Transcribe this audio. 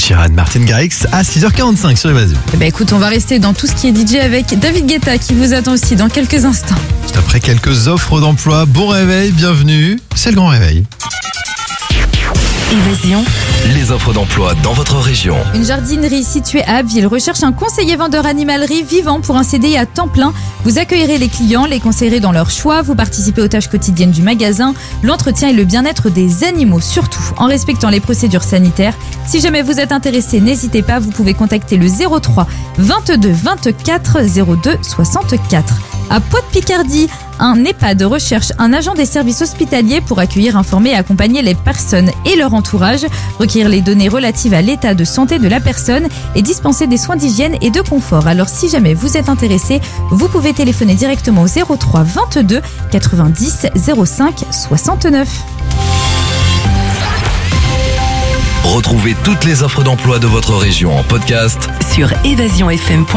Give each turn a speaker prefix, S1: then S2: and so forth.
S1: Sheeran, Martin Garrix à 6h45 sur Évasion.
S2: Écoute, on va rester dans tout ce qui est DJ avec David Guetta qui vous attend aussi dans quelques instants.
S1: Juste après quelques offres d'emploi, bon réveil, bienvenue, c'est le grand réveil.
S3: Évasion. Les offres d'emploi dans votre région.
S2: Une jardinerie située à Abbeville recherche un conseiller vendeur animalerie vivant pour un CDI à temps plein. Vous accueillerez les clients, les conseillerez dans leurs choix, vous participez aux tâches quotidiennes du magasin, l'entretien et le bien-être des animaux, surtout en respectant les procédures sanitaires. Si jamais vous êtes intéressé, n'hésitez pas, vous pouvez contacter le 03 22 24 02 64. À Pau-de-Picardie, un EHPAD recherche un agent des services hospitaliers pour accueillir, informer et accompagner les personnes et leur entourage, recueillir les données relatives à l'état de santé de la personne et dispenser des soins d'hygiène et de confort. Alors si jamais vous êtes intéressé, vous pouvez téléphoner directement au 03 22 90 05 69.
S3: Retrouvez toutes les offres d'emploi de votre région en podcast
S4: sur évasionfm.com.